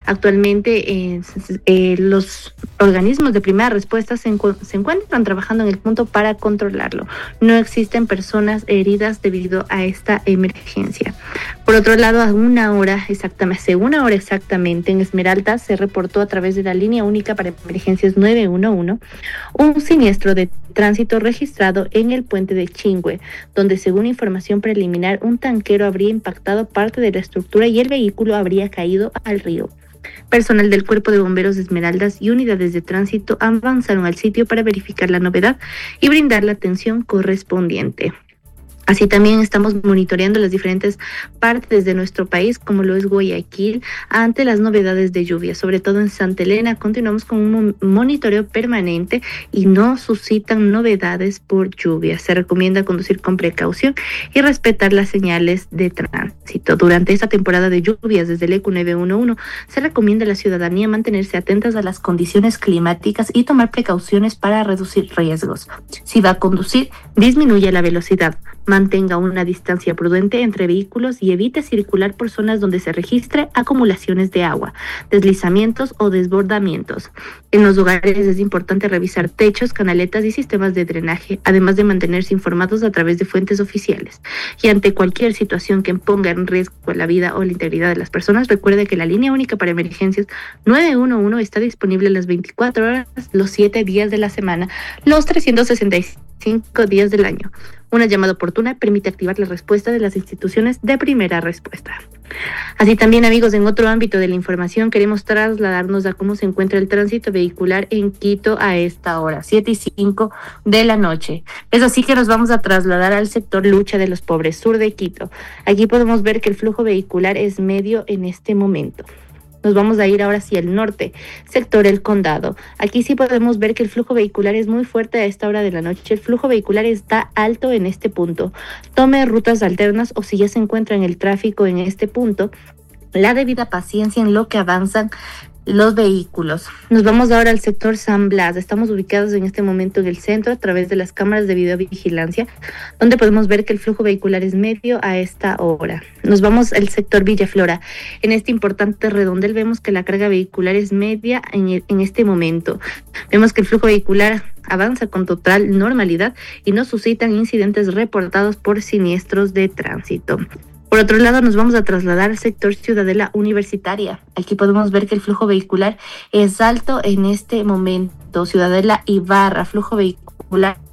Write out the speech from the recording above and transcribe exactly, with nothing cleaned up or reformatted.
Actualmente eh, eh, los organismos de primera respuesta se, encu- se encuentran trabajando en el punto para controlarlo. No existen personas heridas debido a esta emergencia. Por otro lado, a una hora exactamente, hace una hora exactamente, en Esmeraldas se reportó a través de la línea única para emergencias nueve uno uno un siniestro de tránsito registrado en el puente de Chingüe, donde según información preliminar un tanquero habría impactado parte de la estructura y el vehículo habría caído al río. Personal del Cuerpo de Bomberos de Esmeraldas y unidades de tránsito avanzaron al sitio para verificar la novedad y brindar la atención correspondiente. Así también estamos monitoreando las diferentes partes de nuestro país, como lo es Guayaquil, ante las novedades de lluvia. Sobre todo en Santa Elena, continuamos con un monitoreo permanente y no suscitan novedades por lluvia. Se recomienda conducir con precaución y respetar las señales de tránsito. Durante esta temporada de lluvias, desde el E Q nueve uno uno, se recomienda a la ciudadanía mantenerse atentas a las condiciones climáticas y tomar precauciones para reducir riesgos. Si va a conducir, disminuya la velocidad. Mantenga una distancia prudente entre vehículos y evite circular por zonas donde se registre acumulaciones de agua, deslizamientos o desbordamientos. En los hogares es importante revisar techos, canaletas y sistemas de drenaje, además de mantenerse informados a través de fuentes oficiales. Y ante cualquier situación que ponga en riesgo la vida o la integridad de las personas, recuerde que la línea única para emergencias nueve uno uno está disponible las veinticuatro horas, los siete días de la semana, los trescientos sesenta y cinco días del año. Una llamada oportuna permite activar la respuesta de las instituciones de primera respuesta. Así también, amigos, en otro ámbito de la información, queremos trasladarnos a cómo se encuentra el tránsito vehicular en Quito a esta hora, siete y cinco de la noche. Es así que nos vamos a trasladar al sector Lucha de los Pobres, sur de Quito. Aquí podemos ver que el flujo vehicular es medio en este momento. Nos vamos a ir ahora hacia el norte, sector El Condado. Aquí sí podemos ver que el flujo vehicular es muy fuerte a esta hora de la noche. El flujo vehicular está alto en este punto. Tome rutas alternas o si ya se encuentra en el tráfico en este punto, la debida paciencia en lo que avanzan los vehículos. Nos vamos ahora al sector San Blas. Estamos ubicados en este momento en el centro a través de las cámaras de videovigilancia, donde podemos ver que el flujo vehicular es medio a esta hora. Nos vamos al sector Villaflora. En este importante redondel vemos que la carga vehicular es media en, en este momento. Vemos que el flujo vehicular avanza con total normalidad y no suscitan incidentes reportados por siniestros de tránsito. Por otro lado, nos vamos a trasladar al sector Ciudadela Universitaria. Aquí podemos ver que el flujo vehicular es alto en este momento. Ciudadela Ibarra, flujo vehicular